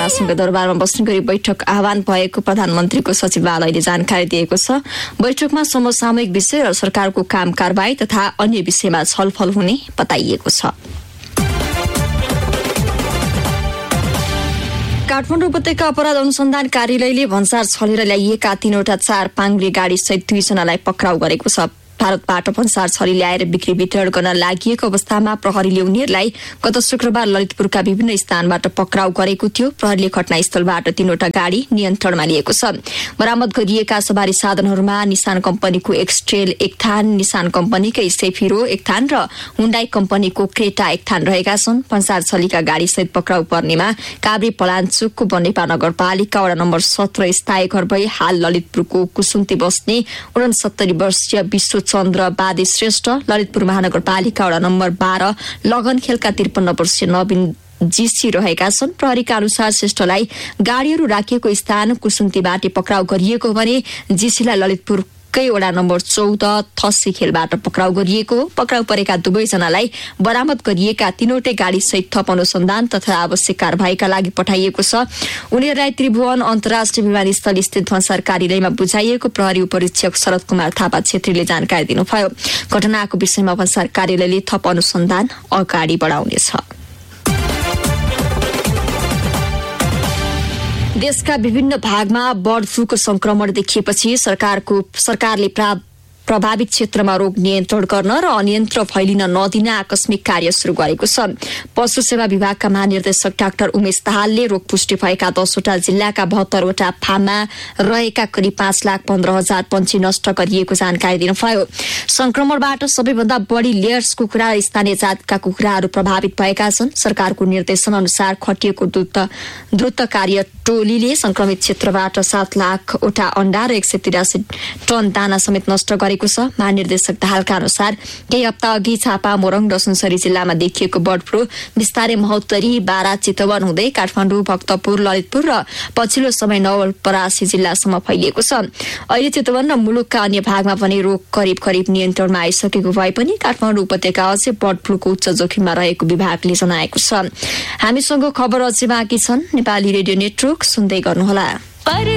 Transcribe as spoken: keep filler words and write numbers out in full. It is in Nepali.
महासंघ दरबारमा बस्ने गरी बैठक आह्वान भएको प्रधानमन्त्रीको सचिवालयले जानकारी दिएको छ। बैठकमा समसामयिक विषय र सरकारको काम कारबाही तथा अन्य विषयमा छलफल हुने बताइएको छ। काठमाडौँ उपत्यका अपराध अनुसन्धान कार्यालयले भन्सार छलेर ल्याइएका तीनवटा चार पाङ्ग्रे गाडी सहित दुईजनालाई पक्राउ गरेको छ। भारतबाट भन्सार छली ल्याएर बिक्री वितरण गर्न लागि अवस्थामा प्रहरीले उनीहरूलाई गत शुक्रबार ललितपुरका विभिन्न स्थानबाट पक्राउ गरेको थियो। प्रहरीले घटनास्थलबाट तीनवटा गाडी नियन्त्रणमा लिएको छ। बरामद गरिएका सवारी साधनहरूमा निसान कम्पनीको एक्सट्रेल एक थान, निसान कम्पनीकै सेफिरो एक थान र हुन्डाई कम्पनीको क्रेटा एक थान रहेका छन्। भन्सार छलीका गाडी सहित पक्राउ पर्नेमा काभ्रे पलाञ्चोकको बनेपा नगरपालिका वडा नम्बर सत्र स्थायी घर भई हाल ललितपुरको कुसुन्ती बस्ने उनसत्तरी वर्षीय विश्व चन्द्र बादे श्रेष्ठ, ललितपुर महानगरपालिका वडा नम्बर बाह्र लगन खेलका त्रिपन्न वर्षीय नवीन जीसी रहेका छन्। प्रहरीका अनुसार श्रेष्ठलाई गाडीहरू राखिएको स्थान कुसुन्तीबाट पक्राउ गरिएको भने जीसीलाई ललितपुर वडा नम्बर चौध थसी खेलबाट पक्राउ गरिएको हो। पक्राउ परेका दुवैजनालाई बरामद गरिएका तीनवटै गाडी सहित थप अनुसन्धान तथा आवश्यक कारबाहीका लागि पठाइएको छ। उनीहरूलाई त्रिभुवन अन्तर्राष्ट्रिय विमानस्थल स्थित भन्सार कार्यालयमा बुझाइएको प्रहरी उपरीक्षक शरद कुमार थापा छेत्रीले जानकारी दिनुभयो। घटनाको विषयमा भन्सार कार्यालयले थप अनुसन्धान अगाडि बढाउनेछ। देशका विभिन्न भागमा बर्ड फ्लूको संक्रमण देखिएपछि सरकारको सरकारले प्रा प्रभावित क्षेत्रमा रोग नियन्त्रण गर्न र अनियन्त्र फैलिन नदिन आकस्मिक कार्य शुरू गरेको छ। पशु सेवा विभागका महानिर्देशक डाक्टर उमेश दाहालले रोग पुष्टि भएका दसवटा जिल्लाका बहत्तरवटा फार्ममा रहेका करिब पाँच लाख पन्ध्र हजार पन्छी नष्ट गरिएको जानकारी दिनुभयो। संक्रमणबाट सबैभन्दा बढी लेयर्स कुखुरा र स्थानीय जातका कुखुराहरू प्रभावित भएका छन्। सरकारको निर्देशन अनुसार खटिएको द्रुत द्रुत कार्य टोलीले संक्रमित क्षेत्रबाट सात लाखवटा अण्डा र एक सय तिरासी टन दाना समेत नष्ट गरेको छ। महानिर्देशक दाहालका अनुसार केही हप्ता अघि झापा, मोरङ र सुनसरी जिल्लामा देखिएको बर्ड फ्लू बिस्तारै महोत्तरी, बारा, चितवन हुँदै काठमाडौँ, भक्तपुर, ललितपुर र पछिल्लो समय नवलपरासी जिल्लासम्म फैलिएको छ। अहिले चितवन र मुलुकका अन्य भागमा पनि रोग करिब करिब नियन्त्रणमा आइसकेको भए पनि काठमाडौँ उपत्यका अझै बर्ड फ्लूको उच्च जोखिममा रहेको विभागले जनाएको छ। हामीसँग खबर अझै बाँकी छन्। नेपाली रेडियो नेटवर्क सुन्दै गर्नुहोला।